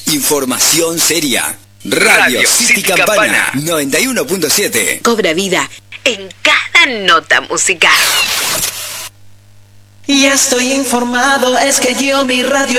Información seria. Radio City Campana 91.7. Cobra vida en cada nota musical. Ya estoy informado, es que yo mi radio